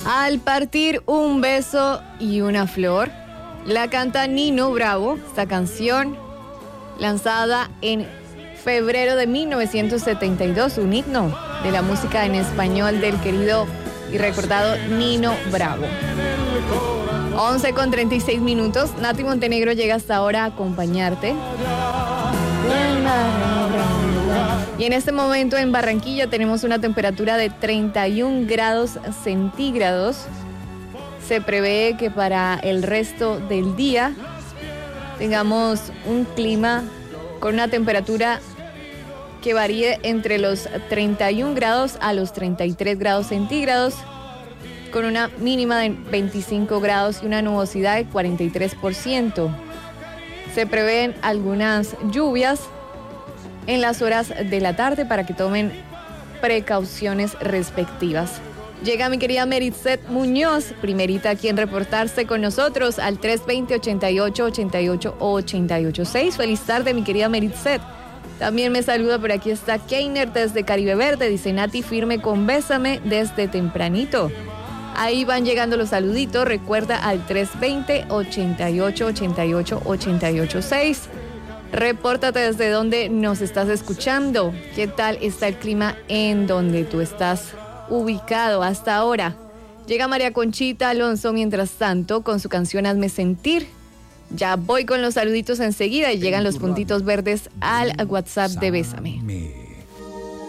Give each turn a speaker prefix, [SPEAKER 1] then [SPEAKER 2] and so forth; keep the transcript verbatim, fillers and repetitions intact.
[SPEAKER 1] Al partir un beso y una flor, la canta Nino Bravo. Esta canción, lanzada en febrero de mil novecientos setenta y dos, un himno de la música en español del querido y recordado Nino Bravo. once con treinta y seis minutos. Nati Montenegro llega hasta ahora a acompañarte. Y en este momento en Barranquilla tenemos una temperatura de treinta y un grados centígrados. Se prevé que para el resto del día tengamos un clima con una temperatura que varíe entre los treinta y un grados a los treinta y tres grados centígrados, con una mínima de veinticinco grados y una nubosidad de cuarenta y tres por ciento. Se prevén algunas lluvias en las horas de la tarde para que tomen precauciones respectivas. Llega mi querida Meritxet Muñoz, primerita aquí en reportarse con nosotros al tres veinte, ochenta y ocho, ochenta y ocho, ochenta y ocho seis. Feliz tarde, mi querida Meritxet. También me saluda por aquí está Keiner desde Caribe Verde. Dice Nati, firme con Bésame desde tempranito. Ahí van llegando los saluditos. Recuerda al tres veinte, ochenta y ocho, ochenta y ocho, ochenta y ocho seis. Repórtate desde donde nos estás escuchando. ¿Qué tal está el clima en donde tú estás ubicado hasta ahora? Llega María Conchita Alonso mientras tanto con su canción Hazme Sentir. Ya voy con los saluditos enseguida y llegan los puntitos verdes al WhatsApp de Bésame.